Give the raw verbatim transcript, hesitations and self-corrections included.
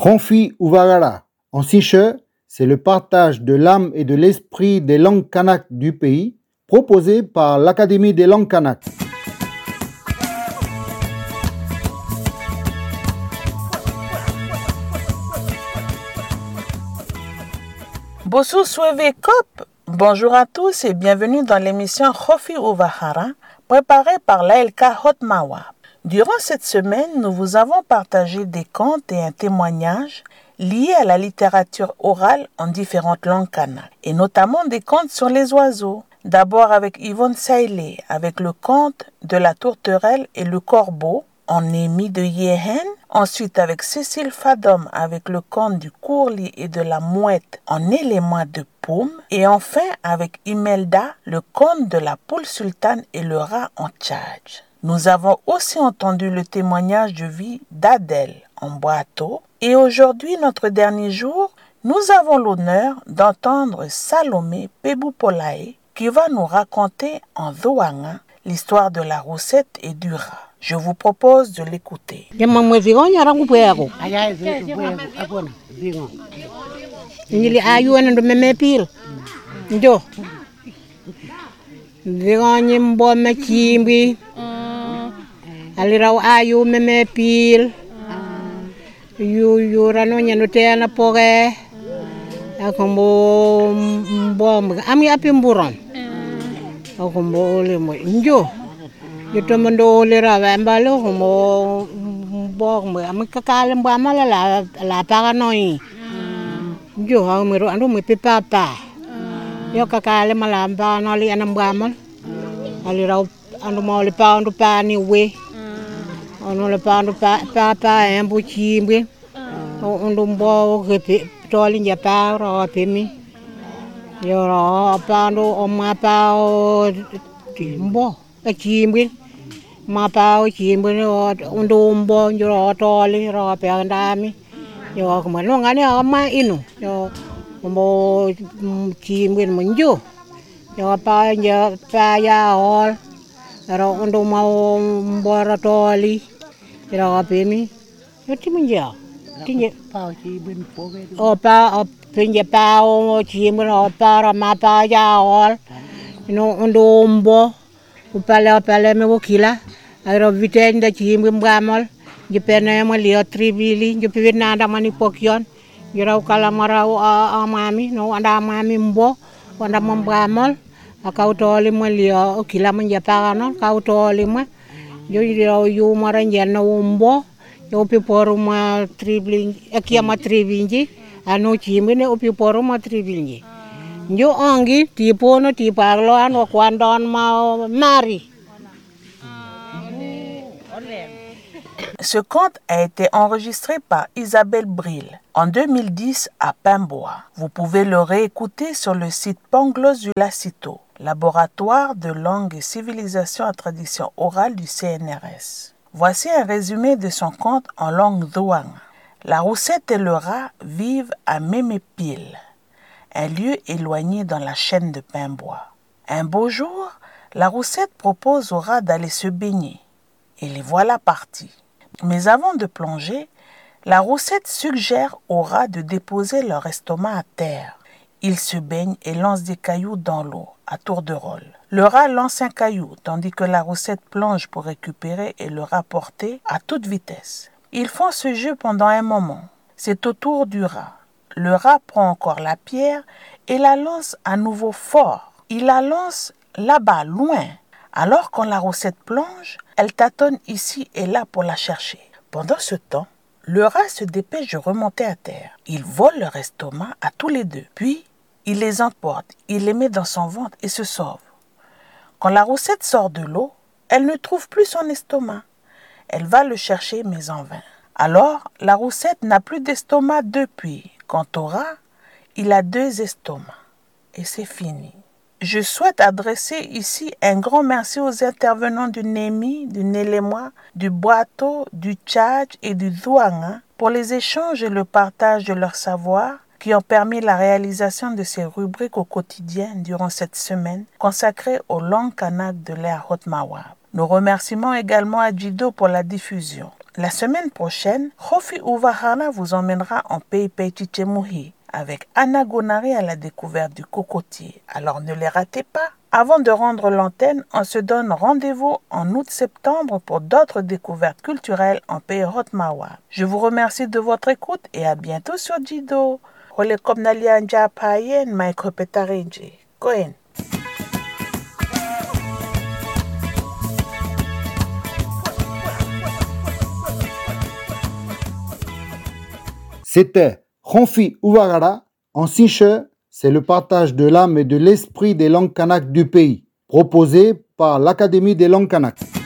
Ronfi Uvagara, en siche, c'est le partage de l'âme et de l'esprit des langues kanak du pays, proposé par l'Académie des langues kanak. Bosu Sueve Kop. Bonjour à tous et bienvenue dans l'émission Ronfi Uvagara, préparée par l'A L K Hotmawa. Durant cette semaine, nous vous avons partagé des contes et un témoignage liés à la littérature orale en différentes langues kanak, et notamment des contes sur les oiseaux. D'abord avec Yvonne Sailé, avec le conte de la tourterelle et le corbeau, en émis de Yéhen. Ensuite avec Cécile Fadom, avec le conte du courlis et de la mouette en éléments de paume. Et enfin avec Imelda, le conte de la poule sultane et le rat en tchadj. Nous avons aussi entendu le témoignage de vie d'Adèle en Boato. Et aujourd'hui, notre dernier jour, nous avons l'honneur d'entendre Salomé Pebupolae qui va nous raconter en Zoanga l'histoire de la roussette et du rat. Je vous propose de l'écouter. Alirau ayu meme pil yu yu rano nyanu tena poge akombo mbom ami api mburon akombo ole mo njo yuto mando ole ra mbalo kombo mbok mo ami kakale mbama la la la para noi njo ha mero ando mo pipapa yo kakale malamba no li anambama alirau ando mo le pa ando pa ni we ono le pando pa pa pa embu chimbe ondo mbo ke toli nya pa ro pemi yo ro pando o ma pa o timbo e chimbe ma pa o chimbe no ondo mbo yo toli ro pe andami yo kuma no ngani o ma inu yo mbo chimbe mo njo yo pa nya pa ya ol ro ondo ma mbo ro toli ira pemi yo timunja tinje pa chi ben poge o pa o pinje pa o chi ben o pa ra ma pa ya ol no ondo mbo upale upale me wokila ira viten da chi ben bramol je pene mo li tribili je pina da mani pokyon ira kala mara o amami no anda mami mbo anda mbramol akautoli mo li o kila manje pa no kautoli mo yo yo yo maranja na umbo yo piporo ma tribling akia ma tribinji ano chimbe ne opiporo ma tribinji yo angi tipo no tipalo ano kwandon ma mari. Ce conte a été enregistré par Isabelle Bril en deux mille dix à Pimboa. Vous pouvez le réécouter sur le site Pangloss du Lacito, laboratoire de langue et civilisation à tradition orale du C N R S. Voici un résumé de son conte en langue Zoanga. La roussette et le rat vivent à Mémépil, un lieu éloigné dans la chaîne de Pimboa. Un beau jour, la roussette propose au rat d'aller se baigner, et les voilà partis. Mais avant de plonger, la roussette suggère au rat de déposer leur estomac à terre. Ils se baignent et lancent des cailloux dans l'eau, à tour de rôle. Le rat lance un caillou, tandis que la roussette plonge pour récupérer et le rapporter à toute vitesse. Ils font ce jeu pendant un moment. C'est au tour du rat. Le rat prend encore la pierre et la lance à nouveau fort. Il la lance là-bas, loin. Alors quand la roussette plonge, elle tâtonne ici et là pour la chercher. Pendant ce temps, le rat se dépêche de remonter à terre. Il vole leur estomac à tous les deux. Puis, il les emporte, il les met dans son ventre et se sauve. Quand la roussette sort de l'eau, elle ne trouve plus son estomac. Elle va le chercher, mais en vain. Alors, la roussette n'a plus d'estomac depuis. Quant au rat, il a deux estomacs. Et c'est fini. Je souhaite adresser ici un grand merci aux intervenants du Némi, du Nélémois, du Boato, du Tchadj et du Zoanga pour les échanges et le partage de leur savoir qui ont permis la réalisation de ces rubriques au quotidien durant cette semaine consacrée aux langues kanak de l'ère Hotmawa. Nous remercions également à Jido pour la diffusion. La semaine prochaine, Khofi Ouvahana vous emmènera en pays Peichichemuhi avec Anna Gonari à la découverte du cocotier. Alors ne les ratez pas. Avant de rendre l'antenne, on se donne rendez-vous en août-septembre pour d'autres découvertes culturelles en pays Rotmawa. Je vous remercie de votre écoute et à bientôt sur Jido. Role comme Nalia Nja Payen, Mike Petarinji. Cohen. C'était Khofi Ouvahana. En Sinche, c'est le partage de l'âme et de l'esprit des langues kanak du pays, proposé par l'Académie des langues kanak.